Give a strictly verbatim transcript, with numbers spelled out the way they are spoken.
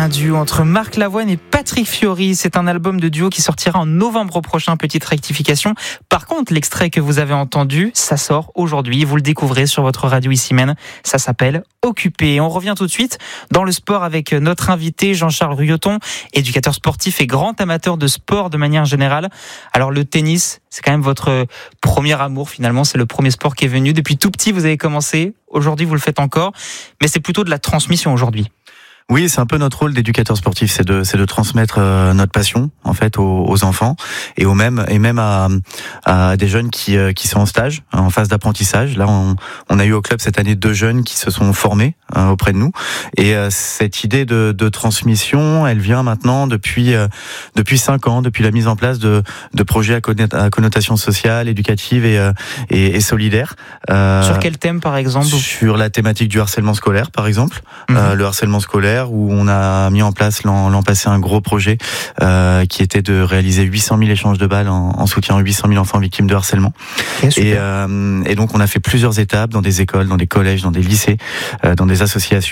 Un duo entre Marc Lavoine et Patrick Fiori. C'est un album de duo qui sortira en novembre prochain. Petite rectification. Par contre, l'extrait que vous avez entendu, ça sort aujourd'hui. Vous le découvrez sur votre radio ici même. Ça s'appelle Occupé. On revient tout de suite dans le sport avec notre invité Jean-Charles Ruyoton, éducateur sportif et grand amateur de sport de manière générale. Alors le tennis, c'est quand même votre premier amour finalement. C'est le premier sport qui est venu. Depuis tout petit, vous avez commencé. Aujourd'hui, vous le faites encore. Mais c'est plutôt de la transmission aujourd'hui. Oui, c'est un peu notre rôle d'éducateur sportif, c'est de c'est de transmettre euh, notre passion en fait aux, aux enfants et aux mêmes et même à, à des jeunes qui euh, qui sont en stage, en phase d'apprentissage. Là, on, on a eu au club cette année deux jeunes qui se sont formés euh, auprès de nous et euh, cette idée de, de transmission, elle vient maintenant depuis euh, depuis cinq ans, depuis la mise en place de de projets à, connot- à connotation sociale, éducative et euh, et, et solidaire. Euh, Sur quel thème par exemple ? Sur la thématique du harcèlement scolaire par exemple, mmh. euh, le harcèlement scolaire, où on a mis en place l'an, l'an passé un gros projet euh, qui était de réaliser huit cent mille échanges de balles en, en soutien à huit cent mille enfants victimes de harcèlement. Okay, et, euh, et donc on a fait plusieurs étapes dans des écoles, dans des collèges, dans des lycées, euh, dans des associations.